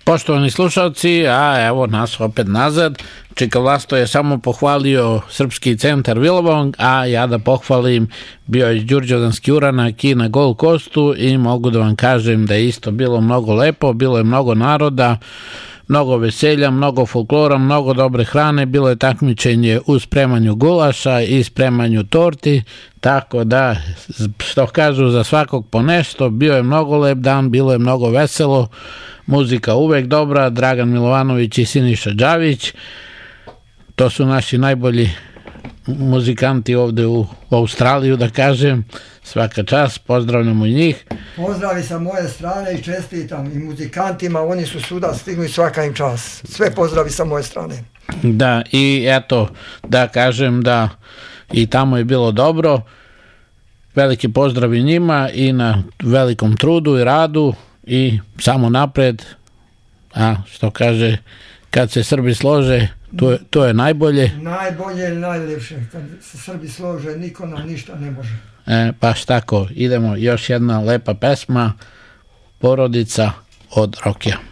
Poštovani slušalci, a evo nas opet nazad. Čika Vlasto je samo pohvalio Srpski centar Vilobong, a ja da pohvalim bio je Đurđevdanski uranak i na Gold Coastu i mogu da vam kažem da je isto bilo mnogo lepo, bilo je mnogo naroda, mnogo veselja, mnogo folklora, mnogo dobre hrane, bilo je takmičenje u spremanju gulaša i spremanju torti, tako da, što kažu, za svakog po nešto, bio je mnogo lep dan, bilo je mnogo veselo, muzika uvek dobra, Dragan Milovanović i Siniša Đavić, to su naši najbolji muzikanti ovde u Australiju, da kažem, svaka čast, pozdravljamo i njih. Pozdravi sa moje strane i čestitam i muzikantima, oni su svuda stigli, svaka im čast. Sve pozdravi sa moje strane. Da, i eto, da kažem da i tamo je bilo dobro, veliki pozdravi njima i na velikom trudu i radu i samo napred, a što kaže, kad se Srbi slože, to je najbolje. Najbolje i najljepše, kad se Srbi slože, niko nam ništa ne može. Baš tako, idemo, još jedna lepa pesma, Porodica od Rokija.